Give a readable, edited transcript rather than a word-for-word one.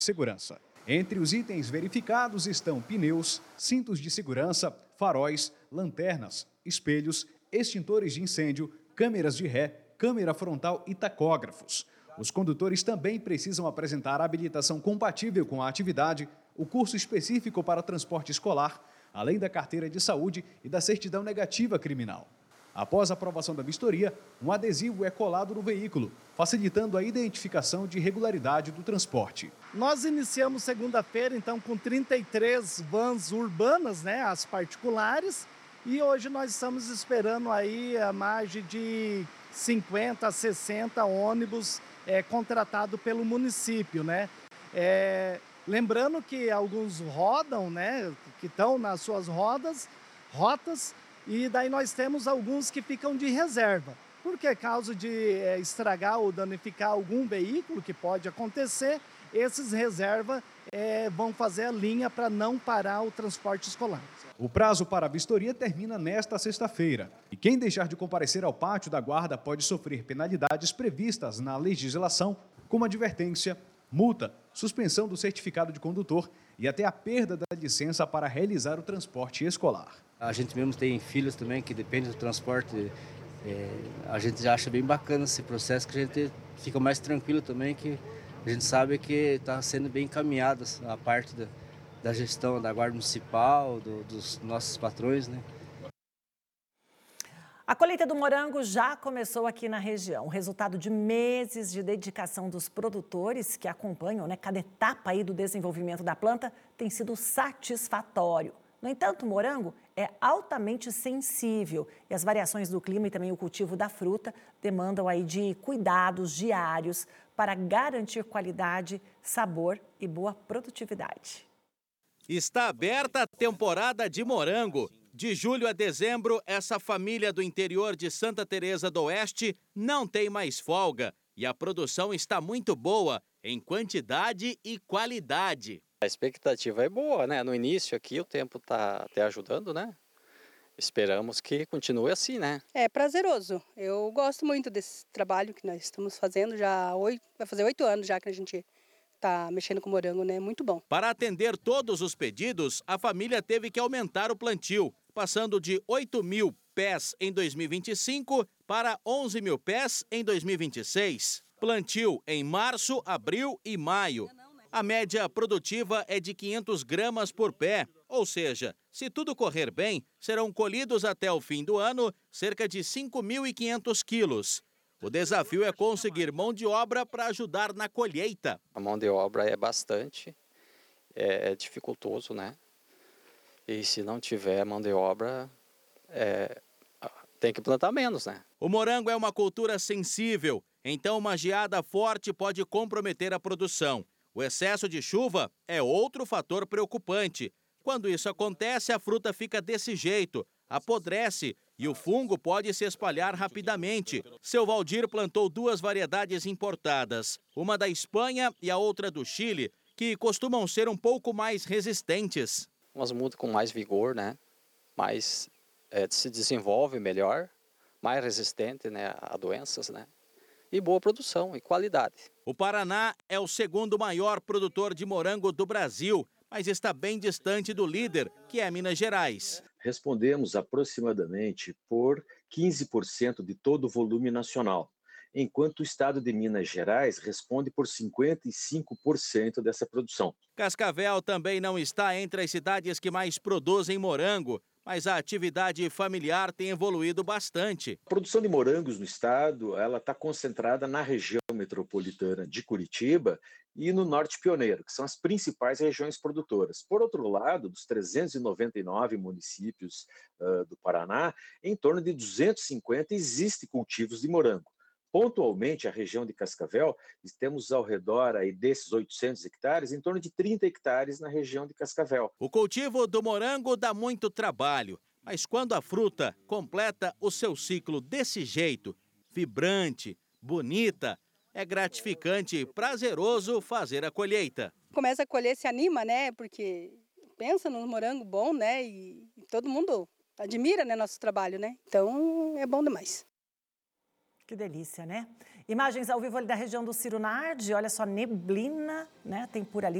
segurança. Entre os itens verificados estão pneus, cintos de segurança, faróis, lanternas, espelhos, extintores de incêndio, câmeras de ré, câmera frontal e tacógrafos. Os condutores também precisam apresentar a habilitação compatível com a atividade, o curso específico para transporte escolar, além da carteira de saúde e da certidão negativa criminal. Após a aprovação da vistoria, um adesivo é colado no veículo, facilitando a identificação de irregularidade do transporte. Nós iniciamos segunda-feira, então, com 33 vans urbanas, né, as particulares, e hoje nós estamos esperando aí a margem de 50 a 60 ônibus contratado pelo município, né? Lembrando que alguns rodam, né, que estão nas suas rotas, e daí nós temos alguns que ficam de reserva. Porque caso de estragar ou danificar algum veículo, que pode acontecer, esses reserva vão fazer a linha para não parar o transporte escolar. O prazo para a vistoria termina nesta sexta-feira. E quem deixar de comparecer ao pátio da guarda pode sofrer penalidades previstas na legislação, como advertência, multa, suspensão do certificado de condutor e até a perda da licença para realizar o transporte escolar. A gente mesmo tem filhos também que dependem do transporte. A gente já acha bem bacana esse processo, que a gente fica mais tranquilo também, que a gente sabe que está sendo bem encaminhada a parte da gestão da Guarda Municipal, dos nossos patrões, né? A colheita do morango já começou aqui na região. O resultado de meses de dedicação dos produtores que acompanham, né, cada etapa aí do desenvolvimento da planta tem sido satisfatório. No entanto, o morango é altamente sensível e as variações do clima e também o cultivo da fruta demandam aí de cuidados diários para garantir qualidade, sabor e boa produtividade. Está aberta a temporada de morango. De julho a dezembro, essa família do interior de Santa Teresa do Oeste não tem mais folga e a produção está muito boa em quantidade e qualidade. A expectativa é boa, né? No início aqui o tempo está até ajudando, né? Esperamos que continue assim, né? É prazeroso. Eu gosto muito desse trabalho que nós estamos fazendo vai fazer 8 anos já que a gente está mexendo com morango, né? Muito bom. Para atender todos os pedidos, a família teve que aumentar o plantio, passando de 8 mil pés em 2025 para 11 mil pés em 2026. Plantio em março, abril e maio. A média produtiva é de 500 gramas por pé, ou seja, se tudo correr bem, serão colhidos até o fim do ano cerca de 5.500 quilos. O desafio é conseguir mão de obra para ajudar na colheita. A mão de obra é bastante, é dificultoso, né? E se não tiver mão de obra, tem que plantar menos, né? O morango é uma cultura sensível, então uma geada forte pode comprometer a produção. O excesso de chuva é outro fator preocupante. Quando isso acontece, a fruta fica desse jeito, apodrece e o fungo pode se espalhar rapidamente. Seu Valdir plantou 2 variedades importadas, uma da Espanha e a outra do Chile, que costumam ser um pouco mais resistentes. Umas mudas com mais vigor, né? Mais se desenvolve melhor, mais resistente, né, a doenças, né? E boa produção e qualidade. O Paraná é o segundo maior produtor de morango do Brasil, mas está bem distante do líder, que é Minas Gerais. Respondemos aproximadamente por 15% de todo o volume nacional, enquanto o estado de Minas Gerais responde por 55% dessa produção. Cascavel também não está entre as cidades que mais produzem morango, mas a atividade familiar tem evoluído bastante. A produção de morangos no estado está concentrada na região metropolitana de Curitiba e no Norte Pioneiro, que são as principais regiões produtoras. Por outro lado, dos 399 municípios do Paraná, em torno de 250 existem cultivos de morango. Pontualmente, a região de Cascavel, temos ao redor aí desses 800 hectares, em torno de 30 hectares na região de Cascavel. O cultivo do morango dá muito trabalho, mas quando a fruta completa o seu ciclo desse jeito, vibrante, bonita, é gratificante e prazeroso fazer a colheita. Começa a colher, se anima, né? Porque pensa no morango bom, né? E todo mundo admira, né, nosso trabalho, né? Então é bom demais. Que delícia, né? Imagens ao vivo ali da região do Ciro Nardi, olha só, neblina, né? Tem por ali